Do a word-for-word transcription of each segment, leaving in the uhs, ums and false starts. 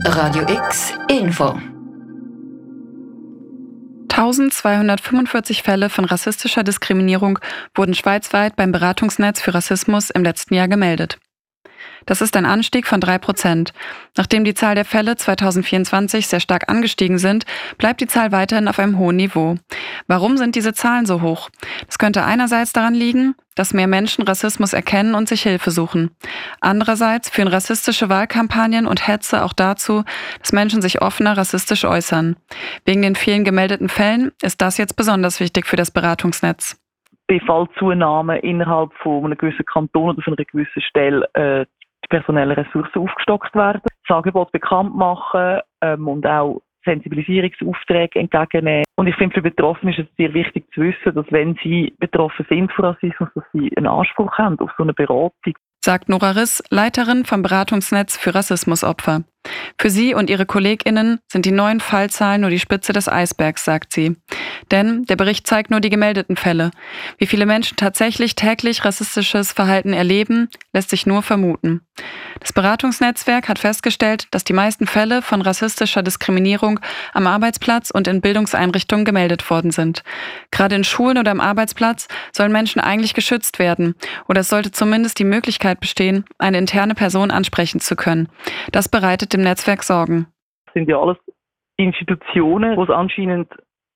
Radio X Info. eintausendzweihundertfünfundvierzig Fälle von rassistischer Diskriminierung wurden schweizweit beim Beratungsnetz für Rassismus im letzten Jahr gemeldet. Das ist ein Anstieg von drei Prozent. Nachdem die Zahl der Fälle zweitausendvierundzwanzig sehr stark angestiegen sind, bleibt die Zahl weiterhin auf einem hohen Niveau. Warum sind diese Zahlen so hoch? Das könnte einerseits daran liegen, dass mehr Menschen Rassismus erkennen und sich Hilfe suchen. Andererseits führen rassistische Wahlkampagnen und Hetze auch dazu, dass Menschen sich offener rassistisch äußern. Wegen den vielen gemeldeten Fällen ist das jetzt besonders wichtig für das Beratungsnetz. Bei Fallzunahme innerhalb von einem gewissen Kanton oder von einer gewissen Stelle äh, die personellen Ressourcen aufgestockt werden, das Angebot bekannt machen ähm, und auch Sensibilisierungsaufträge entgegennehmen. Und ich finde, für Betroffene ist es sehr wichtig zu wissen, dass wenn sie betroffen sind von Rassismus, dass sie einen Anspruch haben auf so eine Beratung. Sagt Nora Riss, Leiterin vom Beratungsnetz für Rassismusopfer. Für sie und ihre KollegInnen sind die neuen Fallzahlen nur die Spitze des Eisbergs, sagt sie. Denn der Bericht zeigt nur die gemeldeten Fälle. Wie viele Menschen tatsächlich täglich rassistisches Verhalten erleben, lässt sich nur vermuten. Das Beratungsnetzwerk hat festgestellt, dass die meisten Fälle von rassistischer Diskriminierung am Arbeitsplatz und in Bildungseinrichtungen gemeldet worden sind. Gerade in Schulen oder am Arbeitsplatz sollen Menschen eigentlich geschützt werden. Oder es sollte zumindest die Möglichkeit bestehen, eine interne Person ansprechen zu können. Das bereitet dem Netzwerk Sorgen. Das sind ja alles Institutionen, wo es anscheinend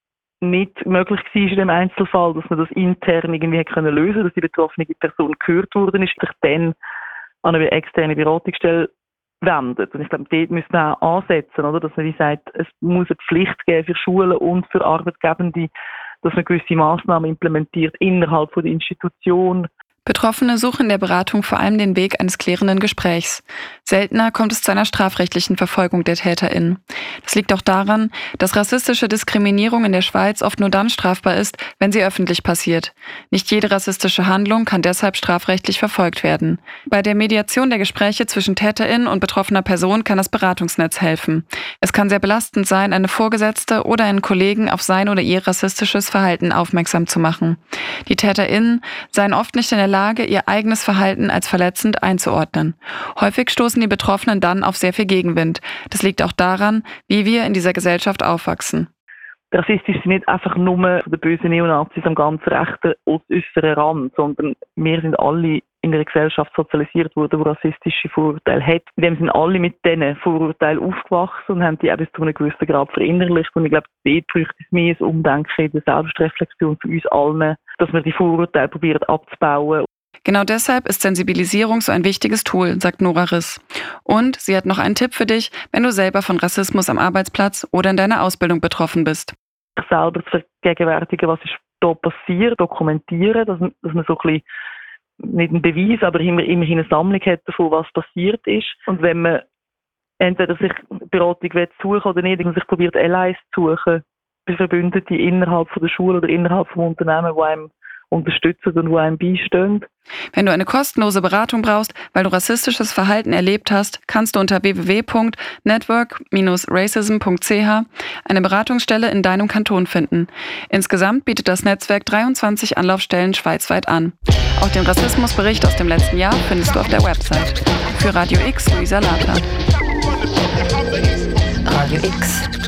nicht möglich war in dem Einzelfall, dass man das intern irgendwie können lösen konnte, dass die betroffene Person gehört worden ist, sich dann an eine externe Beratungsstelle wendet. Und ich glaube, dort müssen wir auch ansetzen, oder? Dass man wie sagt, es muss eine Pflicht geben für Schulen und für Arbeitgebende, dass man gewisse Massnahmen implementiert innerhalb von der Institution. Betroffene suchen in der Beratung vor allem den Weg eines klärenden Gesprächs. Seltener kommt es zu einer strafrechtlichen Verfolgung der TäterInnen. Das liegt auch daran, dass rassistische Diskriminierung in der Schweiz oft nur dann strafbar ist, wenn sie öffentlich passiert. Nicht jede rassistische Handlung kann deshalb strafrechtlich verfolgt werden. Bei der Mediation der Gespräche zwischen TäterInnen und betroffener Person kann das Beratungsnetz helfen. Es kann sehr belastend sein, eine Vorgesetzte oder einen Kollegen auf sein oder ihr rassistisches Verhalten aufmerksam zu machen. Die TäterInnen seien oft nicht in der Lage, ihr eigenes Verhalten als verletzend einzuordnen. Häufig stoßen die Betroffenen dann auf sehr viel Gegenwind. Das liegt auch daran, wie wir in dieser Gesellschaft aufwachsen. Rassistisch sind nicht einfach nur die bösen Neonazis am ganz rechten äußeren Rand, sondern wir sind alle in einer Gesellschaft sozialisiert worden, die rassistische Vorurteile hat. In dem sind alle mit diesen Vorurteilen aufgewachsen und haben die auch bis zu einem gewissen Grad verinnerlicht. Und ich glaube, dort bräuchte es mehr ein Umdenken in der Selbstreflexion für uns allen, dass wir die Vorurteile probieren abzubauen. Genau deshalb ist Sensibilisierung so ein wichtiges Tool, sagt Nora Riss. Und sie hat noch einen Tipp für dich, wenn du selber von Rassismus am Arbeitsplatz oder in deiner Ausbildung betroffen bist. Selber zu vergegenwärtigen, was ist da passiert, dokumentieren, dass, dass man so ein bisschen, nicht einen Beweis, aber immer, immerhin eine Sammlung hat davon, was passiert ist. Und wenn man entweder sich Beratung suchen oder nicht, sich probiert, Allies zu suchen, bei Verbündeten innerhalb von der Schule oder innerhalb vom Unternehmen, die einem unterstützen und die einem beistehen. Wenn du eine kostenlose Beratung brauchst, weil du rassistisches Verhalten erlebt hast, kannst du unter w w w punkt network dash racism punkt c h eine Beratungsstelle in deinem Kanton finden. Insgesamt bietet das Netzwerk dreiundzwanzig Anlaufstellen schweizweit an. Auch den Rassismusbericht aus dem letzten Jahr findest du auf der Website. Für Radio X, Luisa Ladler. Radio X